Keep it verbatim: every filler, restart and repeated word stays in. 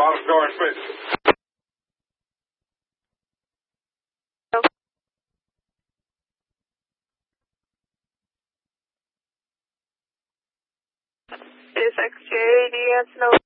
bottom door in space. Is X J A D S no?